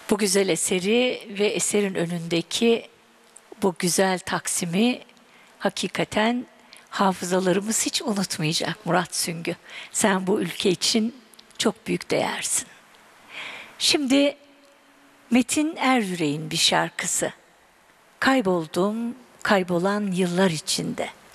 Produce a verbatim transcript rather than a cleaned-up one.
Bu güzel eseri ve eserin önündeki bu güzel Taksim'i hakikaten hafızalarımız hiç unutmayacak Murat Süngü. Sen bu ülke için çok büyük değersin. Şimdi Metin Eryürek'in bir şarkısı. Kayboldum, kaybolan yıllar içinde.